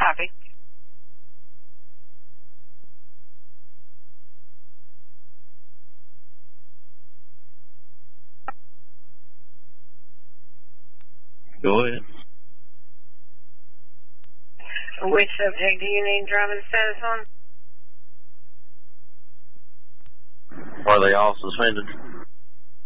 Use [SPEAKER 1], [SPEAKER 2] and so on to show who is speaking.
[SPEAKER 1] Copy.
[SPEAKER 2] Go ahead.
[SPEAKER 1] Which subject do you need driving status on?
[SPEAKER 2] Are they all suspended?